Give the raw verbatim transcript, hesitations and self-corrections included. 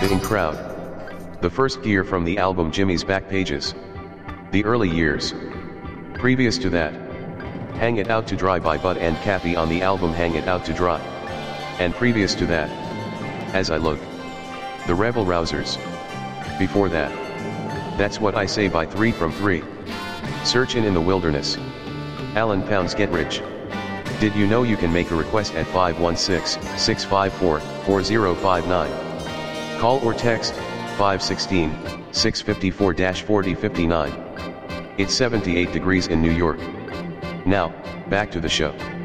In Crowd. The first gear from the album Jimmy's Back Pages. The early years. Previous to that, Hang It Out to Dry by Bud and Kathy on the album Hang It Out to Dry. And previous to that, As I Look. The Rebel Rousers. Before that, That's What I Say by three from three. Searchin' in the Wilderness. Alan Pound's Get Rich. Did you know you can make a request at five one six, six five four, four zero five nine? Call or text five one six, six five four, four zero five nine. It's seventy-eight degrees in New York. Now, back to the show.